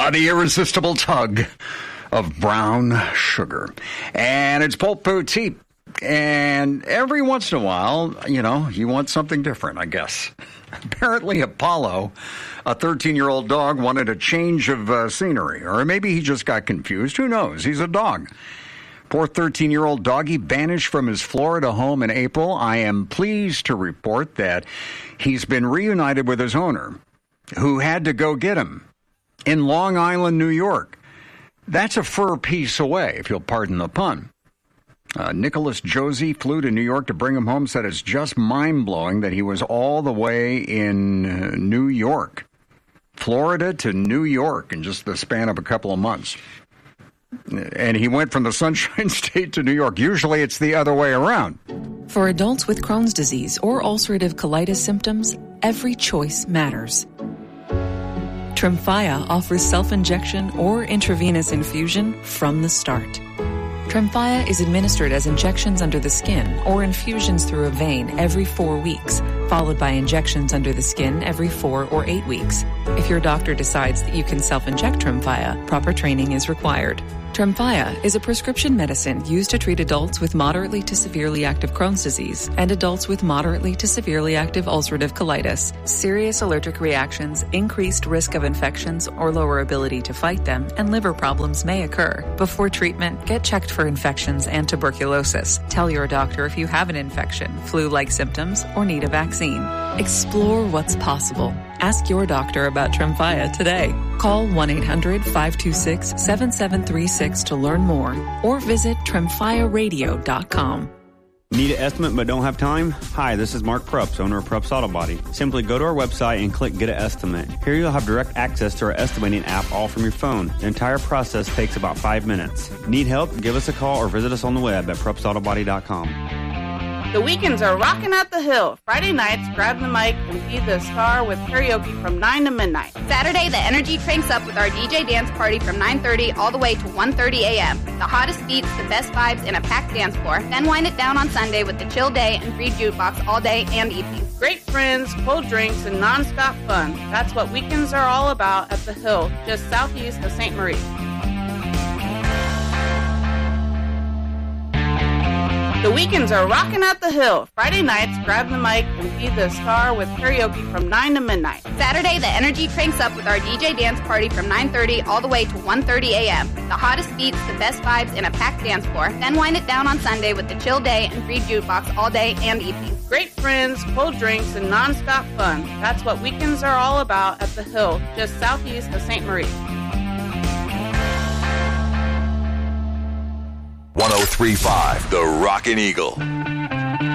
The irresistible tug of brown sugar. And it's Pulp Boutique. And every once in a while, you want something different, I guess. Apparently Apollo, a 13-year-old dog, wanted a change of scenery. Or maybe he just got confused. Who knows? He's a dog. Poor 13-year-old doggy vanished from his Florida home in April. I am pleased to report that he's been reunited with his owner, who had to go get him in Long Island, New York. That's a fur piece away, if you'll pardon the pun. Nicholas Josie flew to New York to bring him home, said it's just mind-blowing that he was all the way in New York. Florida to New York in just the span of a couple of months. And he went from the Sunshine State to New York. Usually it's the other way around. For adults with Crohn's disease or ulcerative colitis symptoms, every choice matters. Tremfya offers self-injection or intravenous infusion from the start. Tremfya is administered as injections under the skin or infusions through a vein every 4 weeks, followed by injections under the skin every 4 or 8 weeks. If your doctor decides that you can self-inject Tremfya, proper training is required. Tremfya is a prescription medicine used to treat adults with moderately to severely active Crohn's disease and adults with moderately to severely active ulcerative colitis. Serious allergic reactions, increased risk of infections or lower ability to fight them, and liver problems may occur. Before treatment, get checked for infections and tuberculosis. Tell your doctor if you have an infection, flu-like symptoms, or need a vaccine. Explore what's possible. Ask your doctor about Tremfya today. Call 1-800-526-7736 to learn more or visit TremfyaRadio.com. Need an estimate but don't have time? Hi, this is Mark Prupps, owner of Prupps Auto Body. Simply go to our website and click Get an Estimate. Here you'll have direct access to our estimating app all from your phone. The entire process takes about 5 minutes. Need help? Give us a call or visit us on the web at PruppsAutoBody.com. The weekends are rocking at the Hill. Friday nights, grab the mic and be the star with karaoke from 9 to midnight. Saturday, the energy cranks up with our DJ dance party from 9:30 all the way to 1:30 a.m. The hottest beats, the best vibes, and a packed dance floor. Then wind it down on Sunday with the chill day and free jukebox all day and evening. Great friends, cold drinks, and non-stop fun. That's what weekends are all about at the Hill, just southeast of St. Marie. The weekends are rocking at the Hill. Friday nights, grab the mic and be the star with karaoke from 9 to midnight. Saturday, the energy cranks up with our DJ dance party from 9:30 all the way to 1:30 a.m. The hottest beats, the best vibes, and a packed dance floor. Then wind it down on Sunday with the chill day and free jukebox all day and evening. Great friends, cold drinks, and non-stop fun. That's what weekends are all about at the Hill, just southeast of St. Marie. 103.5 The Rockin' Eagle.